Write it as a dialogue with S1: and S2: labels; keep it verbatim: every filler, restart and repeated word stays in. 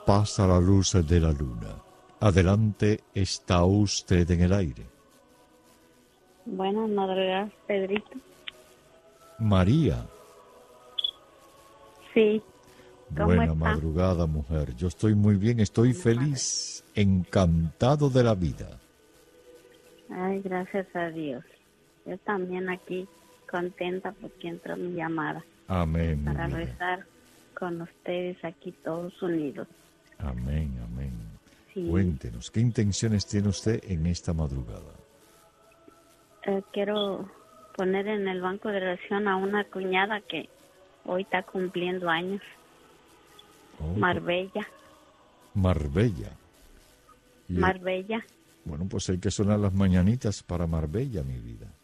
S1: pasa la luz de la luna. Adelante, está usted en el aire.
S2: Buenas madrugadas, Pedrito.
S1: María.
S2: Sí. ¿Cómo
S1: Buena
S2: está?
S1: madrugada, mujer. Yo estoy muy bien, estoy
S2: Buenas
S1: feliz, encantado de la vida.
S2: Ay, gracias a Dios. Yo también aquí contenta porque entró mi llamada
S1: Amén, mi
S2: para
S1: vida.
S2: rezar con ustedes aquí todos unidos.
S1: Amén, amén.
S2: Sí.
S1: Cuéntenos, ¿qué intenciones tiene usted en esta madrugada?
S2: Eh, quiero poner en el banco de oración a una cuñada que hoy está cumpliendo años.
S1: Oh,
S2: Marbella.
S1: Marbella. Y,
S2: Marbella.
S1: bueno, pues hay que sonar las mañanitas para Marbella, mi vida.